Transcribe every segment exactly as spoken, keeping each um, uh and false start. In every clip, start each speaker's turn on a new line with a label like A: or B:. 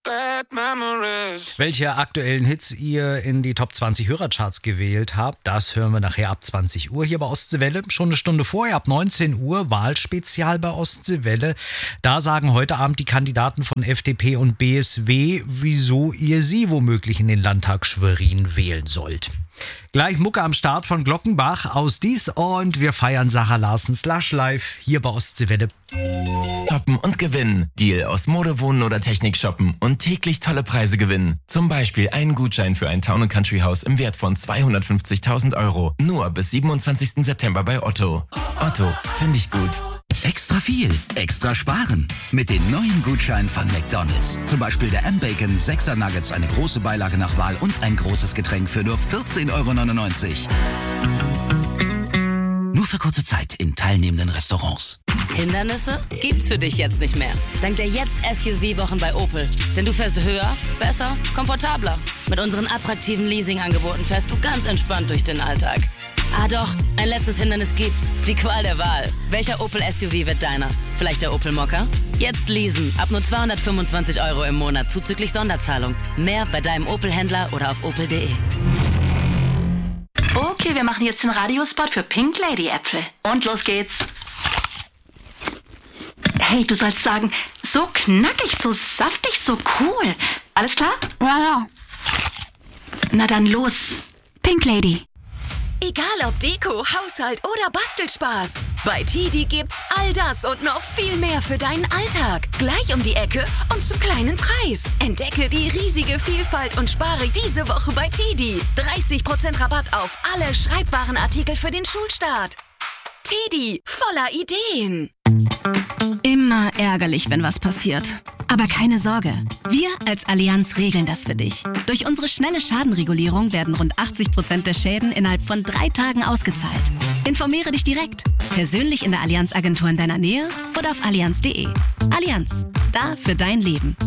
A: Bad memories.
B: Welche aktuellen Hits ihr in die Top zwanzig Hörercharts gewählt habt, das hören wir nachher ab zwanzig Uhr hier bei Ostseewelle. Schon eine Stunde vorher, ab neunzehn Uhr, Wahlspezial bei Ostseewelle. Da sagen heute Abend die Kandidaten von F D P und B S W, wieso ihr sie womöglich in den Landtag Schwerin wählen sollt. Gleich Mucke am Start von Glockenbach aus Dies und wir feiern Sarah Larsens Lush Live hier bei Ostseewelle.
C: Shoppen und gewinnen. Deal aus Mode, Wohnen oder Technik shoppen und täglich tolle Preise gewinnen. Zum Beispiel einen Gutschein für ein Town and Country Haus im Wert von zweihundertfünfzigtausend Euro. Nur bis siebenundzwanzigsten September bei Otto. Otto, finde ich gut.
D: Extra viel, extra sparen. Mit den neuen Gutscheinen von McDonald's. Zum Beispiel der M-Bacon sechser Nuggets, eine große Beilage nach Wahl und ein großes Getränk für nur vierzehn Euro neunundneunzig. Nur für kurze Zeit in teilnehmenden Restaurants.
E: Hindernisse gibt's für dich jetzt nicht mehr. Dank der Jetzt-S U V-Wochen bei Opel. Denn du fährst höher, besser, komfortabler. Mit unseren attraktiven Leasing-Angeboten fährst du ganz entspannt durch den Alltag. Ah doch, ein letztes Hindernis gibt's. Die Qual der Wahl. Welcher Opel S U V wird deiner? Vielleicht der Opel Mokka? Jetzt leasen. Ab nur zweihundertfünfundzwanzig Euro im Monat zuzüglich Sonderzahlung. Mehr bei deinem Opel-Händler oder auf opel punkt de.
F: Okay, wir machen jetzt den Radiospot für Pink Lady Äpfel. Und los geht's. Hey, du sollst sagen, so knackig, so saftig, so cool. Alles klar?
G: Ja, ja.
F: Na dann los.
G: Pink Lady.
H: Egal ob Deko, Haushalt oder Bastelspaß. Bei Tidi gibt's all das und noch viel mehr für deinen Alltag. Gleich um die Ecke und zum kleinen Preis. Entdecke die riesige Vielfalt und spare diese Woche bei Tidi. dreißig Prozent Rabatt auf alle Schreibwarenartikel für den Schulstart. Tidi, voller Ideen.
G: Immer ärgerlich, wenn was passiert. Aber keine Sorge, wir als Allianz regeln das für dich. Durch unsere schnelle Schadenregulierung werden rund achtzig Prozent der Schäden innerhalb von drei Tagen ausgezahlt. Informiere dich direkt, persönlich in der Allianz-Agentur in deiner Nähe oder auf allianz punkt de. Allianz, da für dein Leben.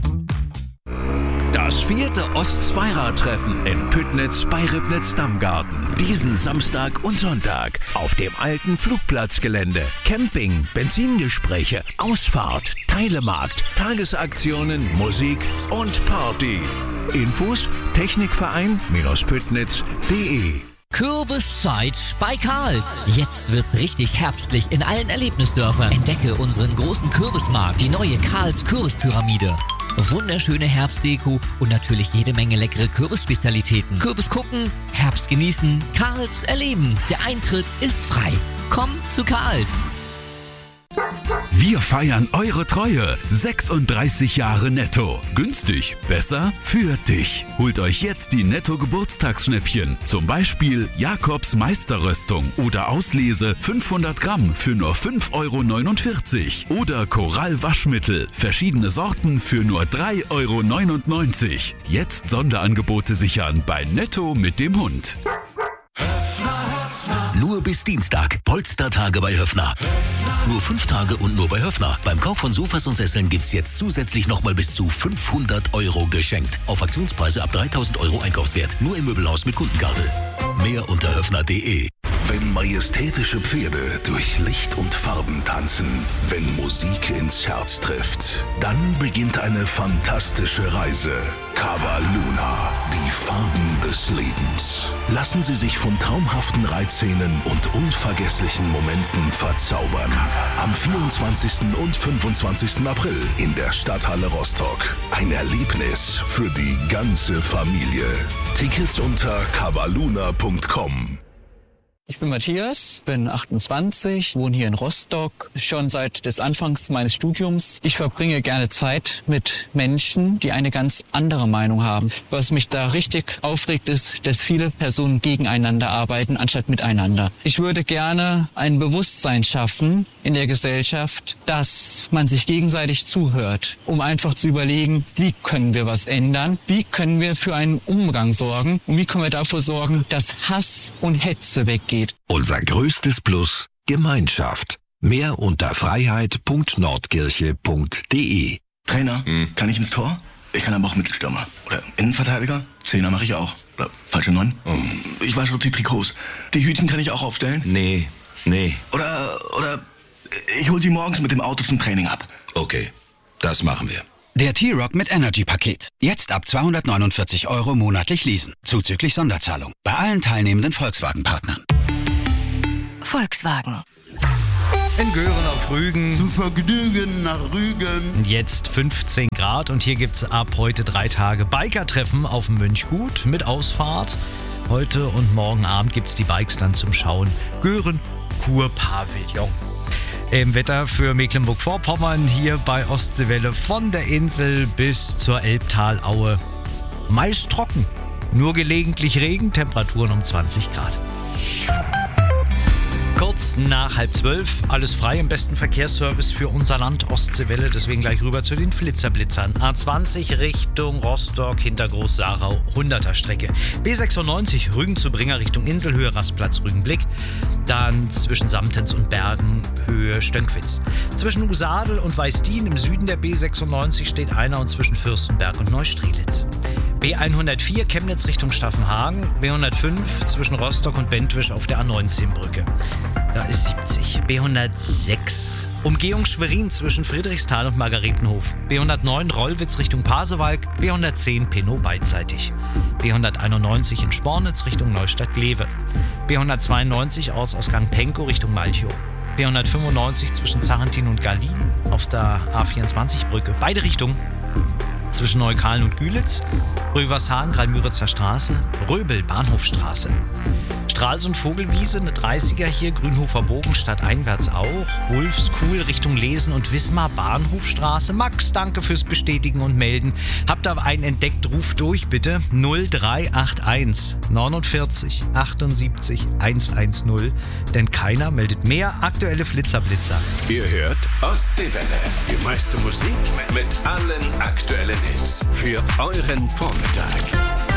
I: Das vierte Ost-Zweirad-Treffen in Püttnitz bei Ribnitz-Dammgarten. Diesen Samstag und Sonntag auf dem alten Flugplatzgelände. Camping, Benzingespräche, Ausfahrt, Teilemarkt, Tagesaktionen, Musik und Party. Infos technikverein-püttnitz punkt de.
J: Kürbiszeit bei Karls. Jetzt wird's richtig herbstlich in allen Erlebnisdörfern. Entdecke unseren großen Kürbismarkt, die neue Karls Kürbispyramide. Wunderschöne Herbstdeko und natürlich jede Menge leckere Kürbisspezialitäten. Kürbis gucken, Herbst genießen, Karls erleben. Der Eintritt ist frei. Komm zu Karls.
I: Wir feiern eure Treue. sechsunddreißig Jahre Netto. Günstig, besser für dich. Holt euch jetzt die Netto-Geburtstagsschnäppchen. Zum Beispiel Jakobs Meisterröstung oder Auslese fünfhundert Gramm für nur fünf Euro neunundvierzig. Oder Korall Waschmittel. Verschiedene Sorten für nur drei Euro neunundneunzig. Jetzt Sonderangebote sichern bei Netto mit dem Hund.
D: Nur bis Dienstag. Polstertage bei Höffner. Nur fünf Tage und nur bei Höffner. Beim Kauf von Sofas und Sesseln gibt's jetzt zusätzlich nochmal bis zu fünfhundert Euro geschenkt. Auf Aktionspreise ab dreitausend Euro Einkaufswert. Nur im Möbelhaus mit Kundenkarte. Mehr unter höffner punkt de.
K: Wenn majestätische Pferde durch Licht und Farben tanzen, wenn Musik ins Herz trifft, dann beginnt eine fantastische Reise. Cava Luna, die Farben des Lebens. Lassen Sie sich von traumhaften Reitszenen und unvergesslichen Momenten verzaubern. Am vierundzwanzigsten und fünfundzwanzigsten April in der Stadthalle Rostock. Ein Erlebnis für die ganze Familie. Tickets unter cavaluna punkt com.
L: Ich bin Matthias, bin achtundzwanzig, wohne hier in Rostock, schon seit des Anfangs meines Studiums. Ich verbringe gerne Zeit mit Menschen, die eine ganz andere Meinung haben. Was mich da richtig aufregt, ist, dass viele Personen gegeneinander arbeiten, anstatt miteinander. Ich würde gerne ein Bewusstsein schaffen in der Gesellschaft, dass man sich gegenseitig zuhört, um einfach zu überlegen, wie können wir was ändern, wie können wir für einen Umgang sorgen und wie können wir dafür sorgen, dass Hass und Hetze weggeht.
I: Unser größtes Plus: Gemeinschaft. Mehr unter freiheit punkt nordkirche punkt de.
M: Trainer, hm. kann ich ins Tor? Ich kann aber auch Mittelstürmer. Oder Innenverteidiger? Zehner mache ich auch. Oder falsche Neun? Hm. Ich wasche auch die Trikots. Die Hütchen kann ich auch aufstellen?
I: Nee, nee.
M: Oder, oder ich hole sie morgens mit dem Auto zum Training ab.
I: Okay, das machen wir.
N: Der T-Rock mit Energy-Paket. Jetzt ab zweihundertneunundvierzig Euro monatlich leasen. Zuzüglich Sonderzahlung. Bei allen teilnehmenden Volkswagen-Partnern.
H: Volkswagen.
B: In Göhren auf Rügen.
O: Zum Vergnügen nach Rügen.
B: Jetzt fünfzehn Grad und hier gibt's ab heute drei Tage Biker-Treffen auf dem Mönchgut mit Ausfahrt. Heute und morgen Abend gibt's die Bikes dann zum Schauen. Göhren Kurpavillon. Im Wetter für Mecklenburg-Vorpommern hier bei Ostseewelle von der Insel bis zur Elbtalaue. Meist trocken, nur gelegentlich Regen, Temperaturen um zwanzig Grad. Kurz nach halb zwölf, alles frei, im besten Verkehrsservice für unser Land Ostseewelle, deswegen gleich rüber zu den Flitzerblitzern. A zwanzig Richtung Rostock, hinter Groß-Sarau, hunderter Strecke. B sechsundneunzig Rügen zu Bringer Richtung Inselhöhe, Rastplatz Rügenblick. Dann zwischen Samtens und Bergen, Höhe Stönckwitz. Zwischen Usadel und Weißdien im Süden der B sechsundneunzig steht einer und zwischen Fürstenberg und Neustrelitz. B hundertvier Chemnitz Richtung Staffenhagen, B hundertfünf zwischen Rostock und Bentwisch auf der A neunzehn Brücke. Da ist siebzig. B hundertsechs Umgehung Schwerin zwischen Friedrichsthal und Margaretenhof. B hundertneun Rollwitz Richtung Pasewalk, B hundertzehn Pennow beidseitig. B hunderteinundneunzig in Spornitz Richtung Neustadt-Glewe. B hundertzweiundneunzig Ortsausgang Penkow Richtung Malchow. B hundertfünfundneunzig zwischen Zarentin und Gallin auf der A vierundzwanzig Brücke. Beide Richtungen. Zwischen Neukalen und Gülitz, Rövershahn, Greilmüritzer Straße, Röbel, Bahnhofstraße. Stralsund Vogelwiese, eine dreißiger hier, Grünhofer Bogen, stadteinwärts auch. Wulfskuhl Richtung Lesen und Wismar, Bahnhofstraße. Max, danke fürs Bestätigen und Melden. Habt ihr einen entdeckt, ruft durch bitte. null drei acht eins neunundvierzig achtundsiebzig hundertzehn, denn keiner meldet mehr aktuelle Flitzerblitzer.
P: Ihr hört Ostseewelle, die meiste Musik mit allen aktuellen Hits für euren Vormittag.